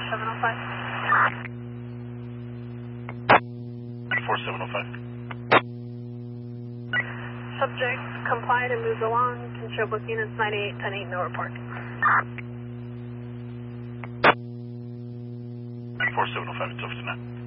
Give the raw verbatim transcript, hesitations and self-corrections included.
seven oh five. four seven oh five. Subject complied and moved along. Can show book units ninety-eight, ten eight, no report. four seven oh five, it's over to now.